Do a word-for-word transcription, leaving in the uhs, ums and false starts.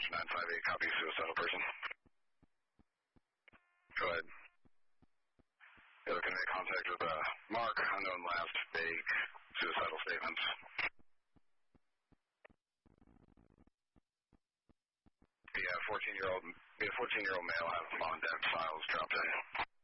nine five eight, copy, suicidal person. Go ahead. You're looking to make contact with uh, Mark, unknown last, vague, suicidal statements. The uh, fourteen-year-old, the fourteen-year-old male has mom and dad files dropped in.